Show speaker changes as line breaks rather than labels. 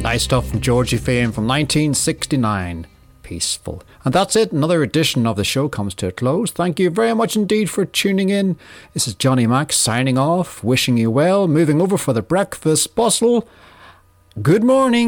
Nice stuff from Georgie Fame from 1969. Peaceful. And that's it. Another edition of the show comes to a close. Thank you very much indeed for tuning in. This is Johnny Mac signing off, wishing you well, moving over for the breakfast bustle. Good morning.